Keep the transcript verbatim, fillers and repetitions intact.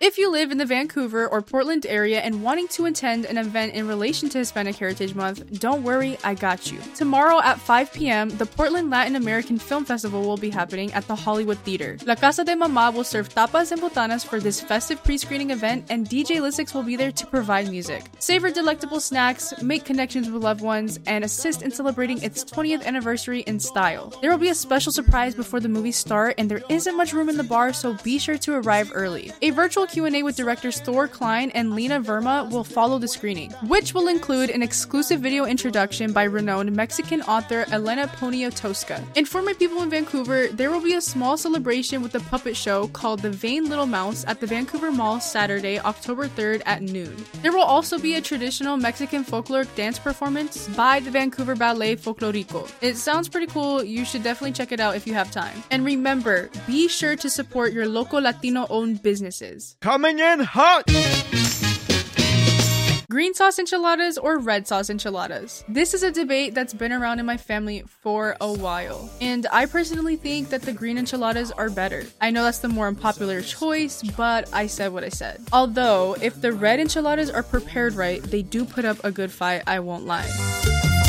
If you live in the Vancouver or Portland area and wanting to attend an event in relation to Hispanic Heritage Month, don't worry, I got you. Tomorrow at five p m, the Portland Latin American Film Festival will be happening at the Hollywood Theater. La Casa de Mama will serve tapas and botanas for this festive pre-screening event, and D J Lissix will be there to provide music. Savor delectable snacks, make connections with loved ones, and assist in celebrating its twentieth anniversary in style. There will be a special surprise before the movies start, and there isn't much room in the bar, so be sure to arrive early. A virtual Q and A with directors Thor Klein and Lena Verma will follow the screening, which will include an exclusive video introduction by renowned Mexican author Elena Poniatowska. And for my people in Vancouver, there will be a small celebration with a puppet show called The Vain Little Mouse at the Vancouver Mall Saturday, October third at noon. There will also be a traditional Mexican folkloric dance performance by the Vancouver Ballet Folklorico. It sounds pretty cool, you should definitely check it out if you have time. And remember, be sure to support your local Latino-owned businesses. Coming in hot! Green sauce enchiladas or red sauce enchiladas? This is a debate that's been around in my family for a while, and I personally think that the green enchiladas are better. I know that's the more unpopular choice, but I said what I said. Although, if the red enchiladas are prepared right, they do put up a good fight, I won't lie.